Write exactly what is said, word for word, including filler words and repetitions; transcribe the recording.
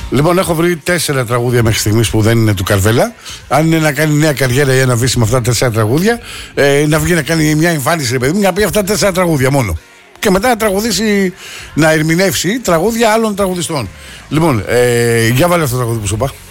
Λοιπόν, έχω βρει τέσσερα τραγούδια μέχρι στιγμής που δεν είναι του Καρβέλα. Αν είναι να κάνει νέα καριέρα ή ένα βύση με αυτά τα τέσσερα τραγούδια, ε, να βγει να κάνει μια εμφάνιση, ρε παιδί μου, να πει αυτά τα τέσσερα τραγούδια μόνο. Και μετά να τραγουδήσει, να ερμηνεύσει τραγούδια άλλων τραγουδιστών. Λοιπόν, ε, για βάλε αυτό το τραγούδι που σου είπα.